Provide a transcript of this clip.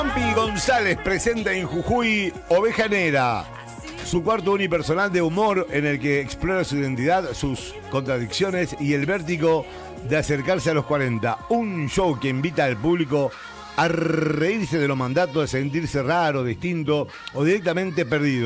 Juanpi González presenta en Jujuy Oveja Negra, su cuarto unipersonal de humor en el que explora su identidad, sus contradicciones y el vértigo de acercarse a los 40. Un show que invita al público a reírse de los mandatos, de sentirse raro, distinto o directamente perdido.